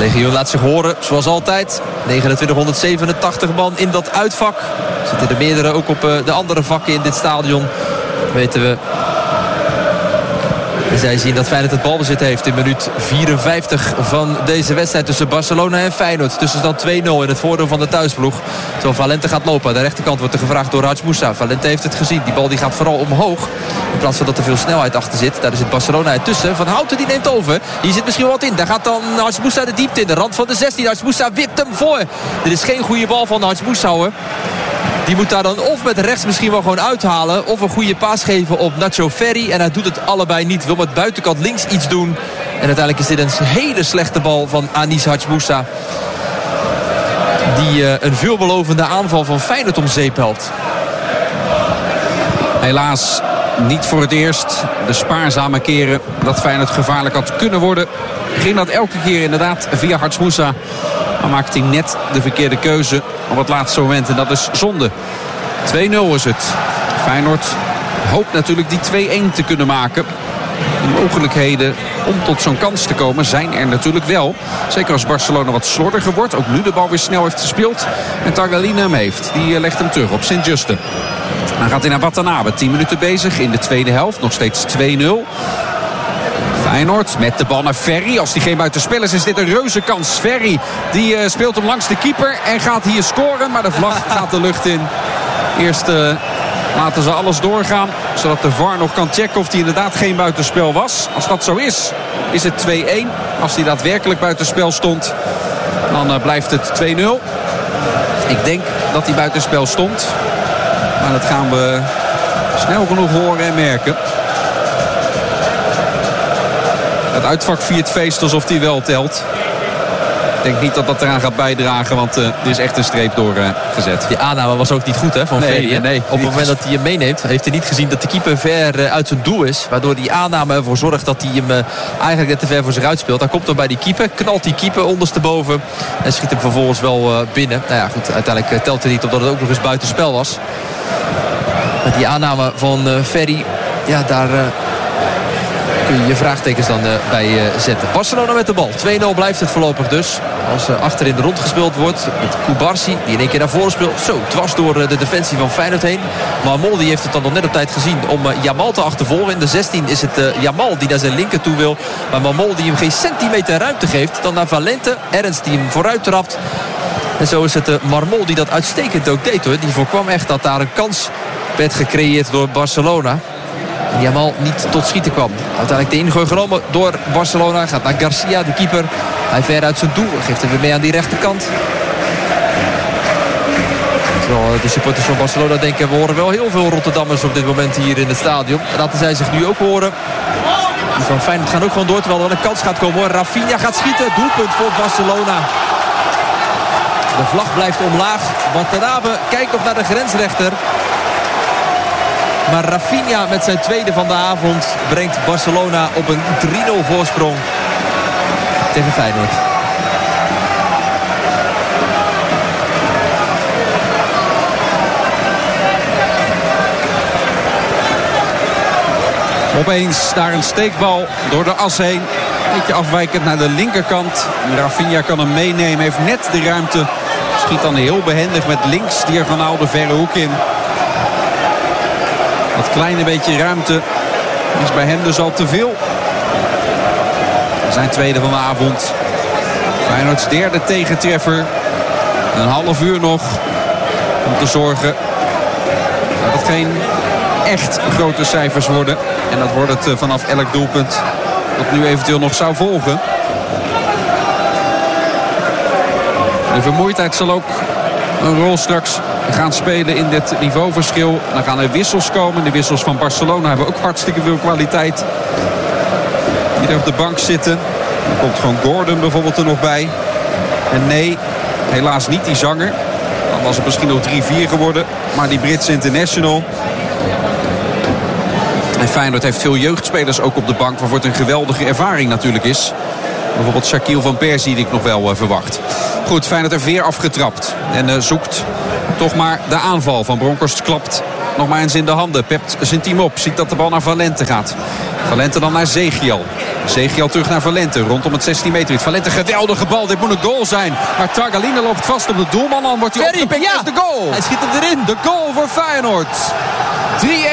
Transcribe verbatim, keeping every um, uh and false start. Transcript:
Legioen laat zich horen, zoals altijd. negenentwintighonderdzevenentachtig man in dat uitvak. Zitten er meerdere ook op de andere vakken in dit stadion. Dat weten we. En zij zien dat Feyenoord het balbezit heeft in minuut vierenvijftig van deze wedstrijd tussen Barcelona en Feyenoord. Tussen dan twee nul in het voordeel van de thuisploeg. Terwijl Valente gaat lopen. Aan de rechterkant wordt er gevraagd door Hadj Moussa. Valente heeft het gezien. Die bal die gaat vooral omhoog. In plaats van dat er veel snelheid achter zit. Daar zit Barcelona ertussen. Van Houten die neemt over. Hier zit misschien wat in. Daar gaat dan Hadj Moussa de diepte in. De rand van de zestien. Hadj Moussa wipt hem voor. Dit is geen goede bal van Hadj Moussa, hoor. Die moet daar dan of met rechts misschien wel gewoon uithalen, of een goede paas geven op Nacho Ferry. En hij doet het allebei niet. Wil met buitenkant links iets doen. En uiteindelijk is dit een hele slechte bal van Anis Hadj Moussa. Die uh, een veelbelovende aanval van Feyenoord om zeep helpt. Helaas niet voor het eerst. De spaarzame keren dat Feyenoord gevaarlijk had kunnen worden, ging dat elke keer inderdaad via Hadj Moussa. Maar maakt hij net de verkeerde keuze op het laatste moment. En dat is zonde. twee nul is het. Feyenoord hoopt natuurlijk die twee-een te kunnen maken. De mogelijkheden om tot zo'n kans te komen zijn er natuurlijk wel. Zeker als Barcelona wat slordiger wordt. Ook nu de bal weer snel heeft gespeeld. En Tagliafico hem heeft. Die legt hem terug op Sint-Juste. Dan gaat hij naar Watanabe. tien minuten bezig in de tweede helft. Nog steeds twee nul. Feyenoord met de bal naar Ferry. Als die geen buitenspel is, is dit een reuze kans. Ferry die uh, speelt hem langs de keeper en gaat hier scoren. Maar de vlag gaat de lucht in. Eerst uh, laten ze alles doorgaan, zodat de V A R nog kan checken of die inderdaad geen buitenspel was. Als dat zo is, is het twee-een. Als die daadwerkelijk buitenspel stond, dan uh, blijft het twee nul. Ik denk dat die buitenspel stond. Maar dat gaan we snel genoeg horen en merken. Het uitvak viert feest alsof hij wel telt. Ik denk niet dat dat eraan gaat bijdragen, want uh, er is echt een streep door uh, gezet. Die aanname was ook niet goed, hè, van nee, Ferry. Nee, op het moment dat hij hem meeneemt, heeft hij niet gezien dat de keeper ver uh, uit zijn doel is. Waardoor die aanname ervoor zorgt dat hij hem uh, eigenlijk net te ver voor zich uitspeelt. Dan komt dan bij die keeper, knalt die keeper ondersteboven en schiet hem vervolgens wel uh, binnen. Nou ja, goed, uiteindelijk uh, telt hij niet, omdat het ook nog eens buitenspel was. Met die aanname van uh, Ferry, ja, daar... Uh, kun je je vraagtekens dan uh, bij uh, zetten. Barcelona met de bal. twee nul blijft het voorlopig dus. Als uh, achterin de rond gespeeld wordt. Met Koubarsi die in één keer naar voren speelt. Zo, dwars door uh, de defensie van Feyenoord heen. Maar Moldy heeft het dan nog net op tijd gezien om uh, Jamal te achtervolgen. In de zestien is het uh, Jamal die naar zijn linker toe wil. Maar Mamol die hem geen centimeter ruimte geeft. Dan naar Valente. Ernst die hem vooruit trapt. En zo is het uh, Marmol die dat uitstekend ook deed, hoor. Die voorkwam echt dat daar een kans werd gecreëerd door Barcelona. En Jamal niet tot schieten kwam. Uiteindelijk de ingooi genomen door Barcelona. Gaat naar Garcia, de keeper. Hij ver uit zijn doel. Geeft hem weer mee aan die rechterkant. Terwijl de supporters van Barcelona denken... we horen wel heel veel Rotterdammers op dit moment hier in het stadion. Laten zij zich nu ook horen. Die van Feyenoord gaan ook gewoon door. Terwijl er een kans gaat komen, hoor. Rafinha gaat schieten. Doelpunt voor Barcelona. De vlag blijft omlaag. Watanabe kijkt nog naar de grensrechter. Maar Rafinha met zijn tweede van de avond brengt Barcelona op een drie nul voorsprong tegen Feyenoord. Opeens daar een steekbal door de as heen. Beetje afwijkend naar de linkerkant. Rafinha kan hem meenemen, heeft net de ruimte. Schiet dan heel behendig met links diagonaal de verre hoek in. Dat kleine beetje ruimte is bij hem dus al te veel. Zijn tweede van de avond. Feyenoords derde tegentreffer. Een half uur nog om te zorgen dat het geen echt grote cijfers worden. En dat wordt het vanaf elk doelpunt dat nu eventueel nog zou volgen. De vermoeidheid zal ook een rol straks gaan spelen in dit niveauverschil. Dan gaan er wissels komen. De wissels van Barcelona hebben ook hartstikke veel kwaliteit. Die er op de bank zitten. Dan komt gewoon Gordon bijvoorbeeld er nog bij. En nee, helaas niet die zanger. Dan was het misschien nog drie vier geworden. Maar die Britse international. En Feyenoord heeft veel jeugdspelers ook op de bank. Waarvoor het een geweldige ervaring natuurlijk is. Bijvoorbeeld Shaquille van Persie die ik nog wel uh, verwacht. Goed, Feyenoord heeft weer afgetrapt. En uh, zoekt toch maar de aanval van Bronkhorst. Klapt nog maar eens in de handen. Pept zijn team op. Ziet dat de bal naar Valente gaat. Valente dan naar Zegiel. Zegiel terug naar Valente. Rondom het zestien meter. Valente, geweldige bal. Dit moet een goal zijn. Maar Targalina loopt vast op de doelman. Dan wordt hij opgepikt. Ja. Is de goal. Hij schiet hem erin. De goal voor Feyenoord. drie